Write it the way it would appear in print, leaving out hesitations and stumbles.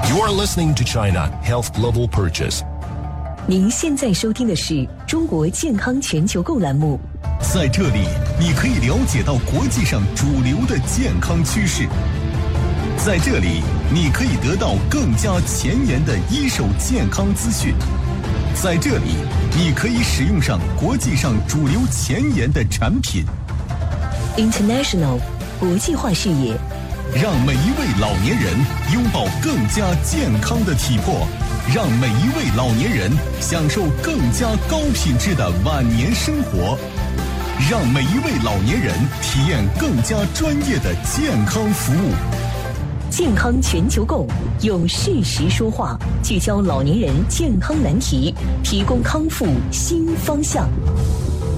You're listening to China Health Global Purchase。 您现在收听的是中国健康全球购栏目。 在这里，你可以了解到国际上主流的健康趋势。在这里，你可以得到更加前沿的一手健康资讯。在这里，你可以使用上国际上主流前沿的产品。 International 国际化视野， 让每一位老年人拥抱更加健康的体魄，让每一位老年人享受更加高品质的晚年生活，让每一位老年人体验更加专业的健康服务。 健康全球购，用事实说话，聚焦老年人健康难题，提供康复新方向。